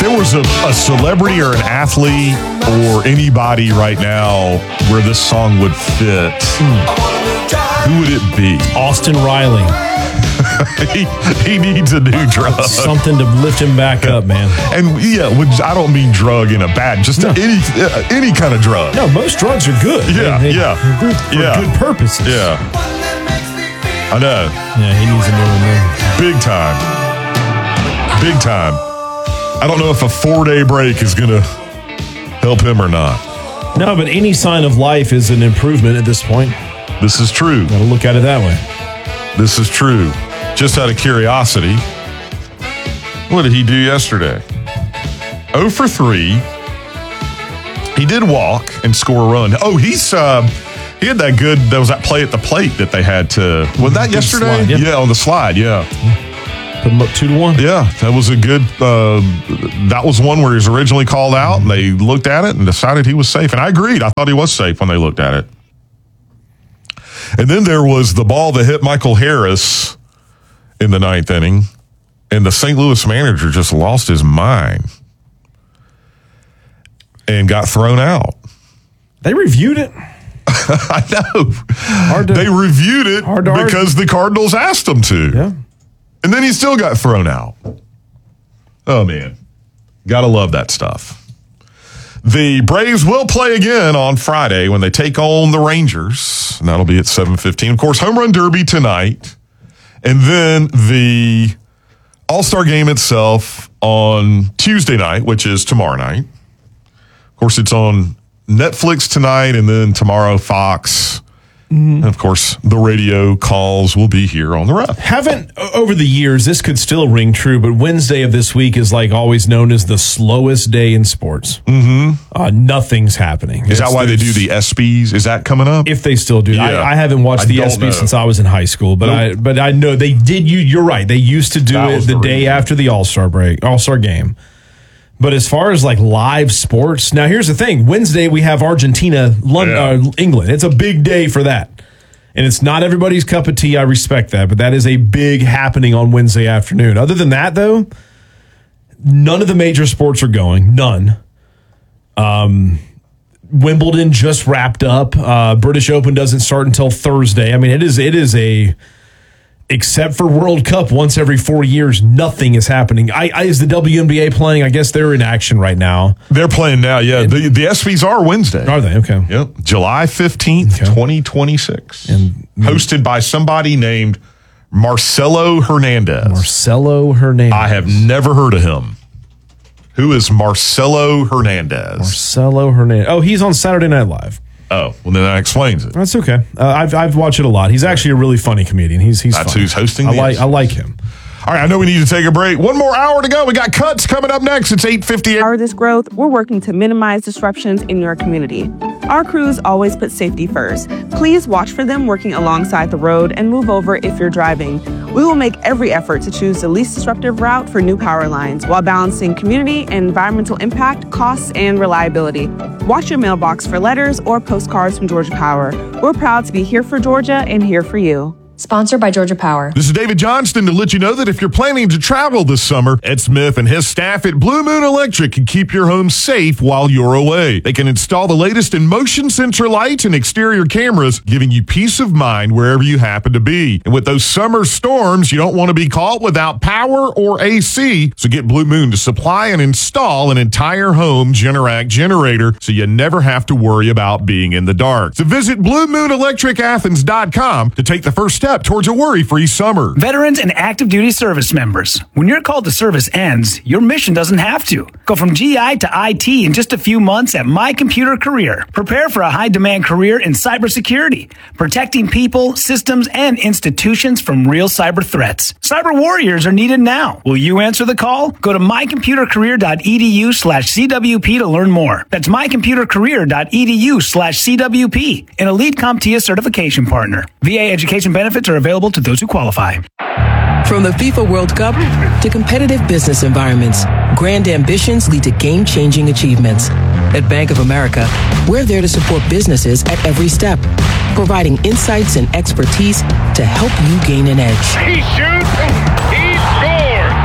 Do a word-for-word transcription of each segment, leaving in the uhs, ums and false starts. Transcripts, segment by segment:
there was a, a celebrity or an athlete or anybody right now where this song would fit, hmm. who would it be? Austin Riley. he, he needs a new drug. Something to lift him back up, man. And yeah, which I don't mean drug in a bad, just no. any uh, any kind of drug. No, most drugs are good. Yeah, they, they, yeah. For yeah. good purposes. Yeah. I know. Yeah, he needs a new one, man. Big time. Big time. I don't know if a four-day break is going to help him or not. No, but any sign of life is an improvement at this point. This is true. Got to look at it that way. This is true. Just out of curiosity, what did he do yesterday? oh for three. He did walk and score a run. Oh, he's uh, he had that good, that was that play at the plate that they had to, was that yesterday? Slide, yeah. yeah, on the slide, yeah. Put him up two to one. Yeah, that was a good, uh, that was one where he was originally called out and they looked at it and decided he was safe. And I agreed. I thought he was safe when they looked at it. And then there was the ball that hit Michael Harris in the ninth inning, and the Saint Louis manager just lost his mind and got thrown out. They reviewed it. I know. Hard to, they reviewed it hard to because argue. the Cardinals asked them to. Yeah. And then he still got thrown out. Oh, man. Gotta love that stuff. The Braves will play again on Friday when they take on the Rangers, and that'll be at seven fifteen. Of course, Home Run Derby tonight, and then the All-Star Game itself on Tuesday night, which is tomorrow night. Of course, it's on Netflix tonight, and then tomorrow, Fox. Mm-hmm. And, of course, the radio calls will be here on the Ref. Haven't, over the years, this could still ring true, but Wednesday of this week is like always known as the slowest day in sports. Mm-hmm. Uh, nothing's happening. Is it's, that why they do the ESPYs? Is that coming up? If they still do. Yeah. I, I haven't watched I the ESPYs since I was in high school, but nope. I but I know they did. You, you're right. They used to do that it the, the day reason. after the All-Star break, All-Star game. But as far as like live sports, now here's the thing. Wednesday we have Argentina, London, yeah. uh, England. It's a big day for that. And it's not everybody's cup of tea. I respect that. But that is a big happening on Wednesday afternoon. Other than that, though, none of the major sports are going. None. Um, Wimbledon just wrapped up. Uh, British Open doesn't start until Thursday. I mean, it is it is a... Except for World Cup once every four years, nothing is happening. I, I is the W N B A playing? I guess they're in action right now. They're playing now, yeah. And the the ESPYs are Wednesday. Are they? Okay. Yep. July fifteenth, okay. twenty twenty-six. And hosted by somebody named Marcelo Hernandez. Marcelo Hernandez. I have never heard of him. Who is Marcelo Hernandez? Marcelo Hernandez. Oh, he's on Saturday Night Live. Oh, well, then that explains it. That's okay. Uh, I've I've watched it a lot. He's actually a really funny comedian. He's he's That's funny. who's hosting. I like I like him. All right, I know we need to take a break. One more hour to go. We got cuts coming up next. It's eight fifty-eight. To power this growth, we're working to minimize disruptions in your community. Our crews always put safety first. Please watch for them working alongside the road and move over if you're driving. We will make every effort to choose the least disruptive route for new power lines while balancing community and environmental impact, costs, and reliability. Watch your mailbox for letters or postcards from Georgia Power. We're proud to be here for Georgia and here for you. Sponsored by Georgia Power. This is David Johnston to let you know that if you're planning to travel this summer, Ed Smith and his staff at Blue Moon Electric can keep your home safe while you're away. They can install the latest in motion sensor lights and exterior cameras, giving you peace of mind wherever you happen to be. And with those summer storms, you don't want to be caught without power or A C. So get Blue Moon to supply and install an entire home Generac generator so you never have to worry about being in the dark. So visit blue moon electric athens dot com to take the first step towards a worry-free summer. Veterans and active duty service members, when your call to service ends, your mission doesn't have to. Go from G I to I T in just a few months at My Computer Career. Prepare for a high-demand career in cybersecurity, protecting people, systems, and institutions from real cyber threats. Cyber warriors are needed now. Will you answer the call? Go to my computer career dot e d u slash c w p to learn more. That's my computer career dot e d u slash c w p, an elite CompTIA certification partner. V A education benefits are available to those who qualify. From the FIFA World Cup to competitive business environments, grand ambitions lead to game-changing achievements. At Bank of America, we're there to support businesses at every step, providing insights and expertise to help you gain an edge. He shoots, he scores! What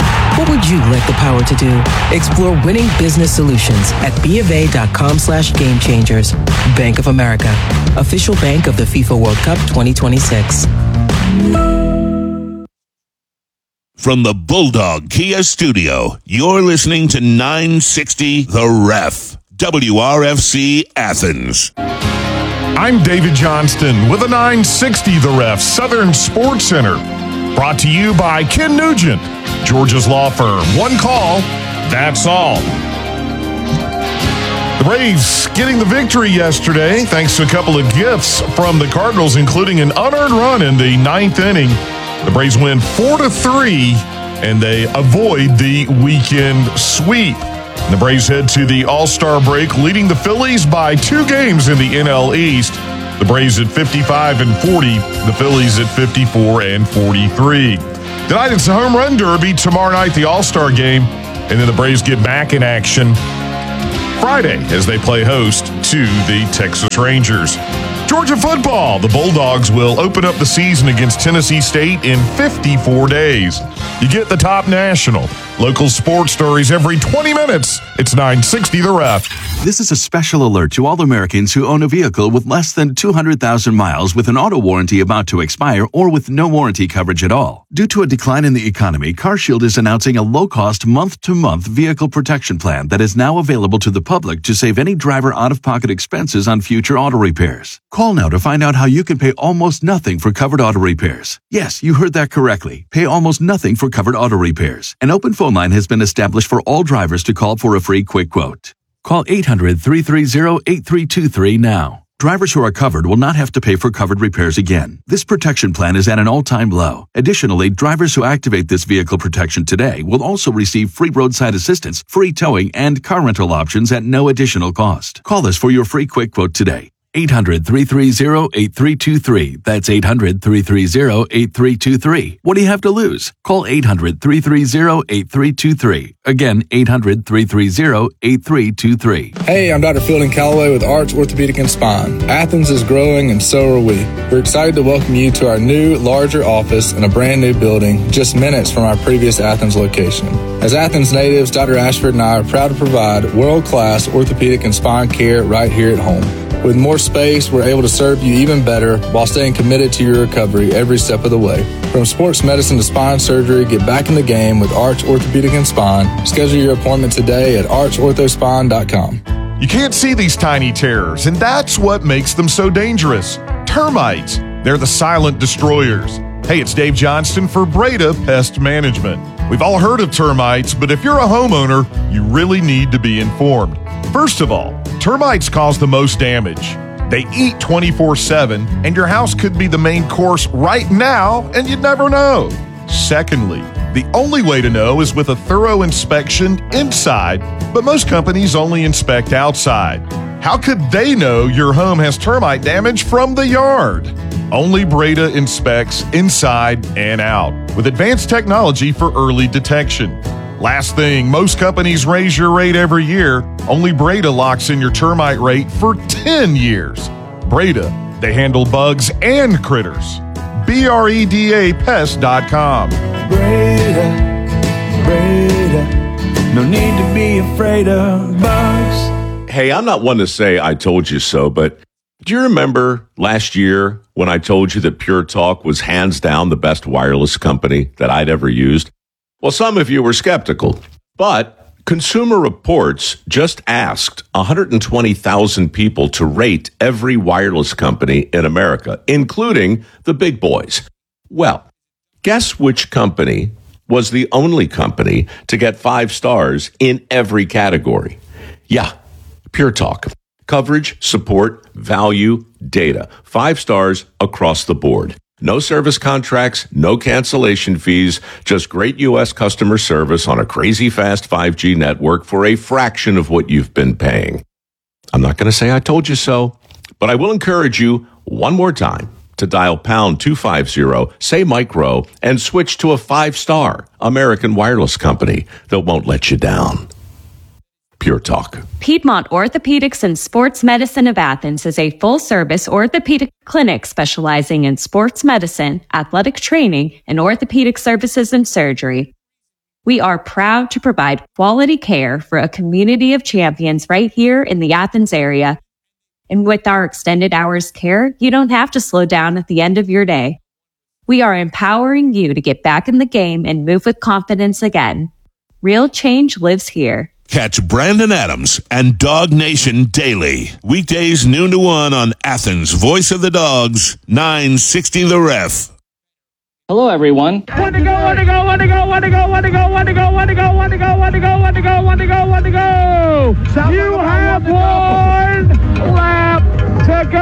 What would you like the power to do? Explore winning business solutions at BofA.com slash game changers. Bank of America, official bank of the FIFA World Cup twenty twenty-six. From the Bulldog Kia Studio, you're listening to nine sixty The Ref, W R F C Athens. I'm David Johnston with a nine sixty The Ref Southern Sports Center. Brought to you by Ken Nugent, Georgia's law firm. One call, that's all. The Braves getting the victory yesterday thanks to a couple of gifts from the Cardinals, including an unearned run in the ninth inning. The Braves win four to three, and they avoid the weekend sweep. And the Braves head to the All-Star break, leading the Phillies by two games in the N L East. The Braves at fifty-five and forty, the Phillies at fifty-four and forty-three. Tonight it's the Home Run Derby. Tomorrow night the All-Star game, and then the Braves get back in action Friday as they play host to the Texas Rangers. Georgia football. The Bulldogs will open up the season against Tennessee State in fifty-four days. You get the top national, local sports stories every twenty minutes. It's nine sixty The Ref. This is a special alert to all Americans who own a vehicle with less than two hundred thousand miles with an auto warranty about to expire or with no warranty coverage at all. Due to a decline in the economy, CarShield is announcing a low-cost month-to-month vehicle protection plan that is now available to the public to save any driver out-of-pocket expenses on future auto repairs. Call now to find out how you can pay almost nothing for covered auto repairs. Yes, you heard that correctly. Pay almost nothing for covered auto repairs. An open phone line has been established for all drivers to call for a free quick quote. Call eight hundred, three three zero, eight three two three now. Drivers who are covered will not have to pay for covered repairs again. This protection plan is at an all-time low. Additionally, drivers who activate this vehicle protection today will also receive free roadside assistance, free towing, and car rental options at no additional cost. Call us for your free quick quote today. eight hundred, three three zero, eight three two three. That's eight hundred, three three zero, eight three two three. What do you have to lose? Call eight hundred, three three zero, eight three two three. Again, eight hundred, three three zero, eight three two three. Hey, I'm Doctor Fielding Calloway with Arch Orthopedic and Spine. Athens is growing and so are we. We're excited to welcome you to our new, larger office in a brand new building just minutes from our previous Athens location. As Athens natives, Doctor Ashford and I are proud to provide world-class orthopedic and spine care right here at home. With more space, we're able to serve you even better while staying committed to your recovery every step of the way. From sports medicine to spine surgery, get back in the game with Arch Orthopedic and Spine. Schedule your appointment today at arch ortho spine dot com. You can't see these tiny terrors, and that's what makes them so dangerous. Termites. They're the silent destroyers. Hey, it's Dave Johnston for Breda Pest Management. We've all heard of termites, but if you're a homeowner, you really need to be informed. First of all, termites cause the most damage. They eat twenty-four seven, and your house could be the main course right now, and you'd never know. Secondly, the only way to know is with a thorough inspection inside, but most companies only inspect outside. How could they know your home has termite damage from the yard? Only Breda inspects inside and out with advanced technology for early detection. Last thing, most companies raise your rate every year. Only Breda locks in your termite rate for ten years. Breda, they handle bugs and critters. B R E D A pest dot com. Breda, Breda, no need to be afraid of bugs. Hey, I'm not one to say I told you so, but do you remember last year when I told you that Pure Talk was hands down the best wireless company that I'd ever used? Well, some of you were skeptical, but Consumer Reports just asked one hundred twenty thousand people to rate every wireless company in America, including the big boys. Well, guess which company was the only company to get five stars in every category? Yeah, Pure Talk. Coverage, support, value, data. Five stars across the board. No service contracts, no cancellation fees, just great U S customer service on a crazy fast five G network for a fraction of what you've been paying. I'm not going to say I told you so, but I will encourage you one more time to dial pound two fifty, say micro, and switch to a five-star American wireless company that won't let you down. Pure Talk. Piedmont Orthopedics and Sports Medicine of Athens is a full-service orthopedic clinic specializing in sports medicine, athletic training, and orthopedic services and surgery. We are proud to provide quality care for a community of champions right here in the Athens area. And with our extended hours care, you don't have to slow down at the end of your day. We are empowering you to get back in the game and move with confidence again. Real change lives here. Catch Brandon Adams and Dog Nation daily. Weekdays noon to one on Athens' Voice of the Dogs, nine sixty The Ref. Hello, everyone. One to go, one to go, one to go, one to go, one to go, one to go, one to go, one to go, one to go, one to go, one to go, one to go. You have one lap to go.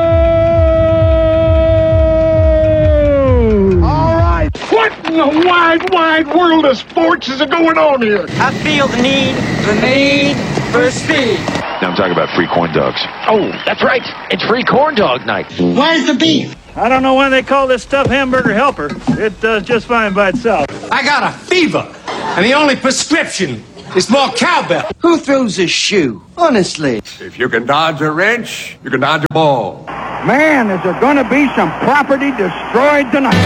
All right. What in the wide, wide world of sports is going on here? I feel the need, the need for speed. Now I'm talking about free corn dogs. Oh, that's right. It's free corn dog night. Where's the beef? I don't know why they call this stuff hamburger helper. It does just fine by itself. I got a fever, and the only prescription is more cowbell. Who throws a shoe? Honestly. If you can dodge a wrench, you can dodge a ball. Man, is there going to be some property destroyed tonight?